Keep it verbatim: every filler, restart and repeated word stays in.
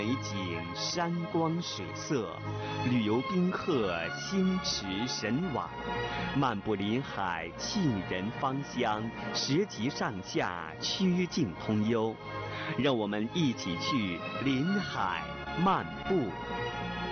美景山光水色，旅游宾客心驰神往，漫步林海沁人芳香，十级上下曲径通幽。让我们一起去林海漫步。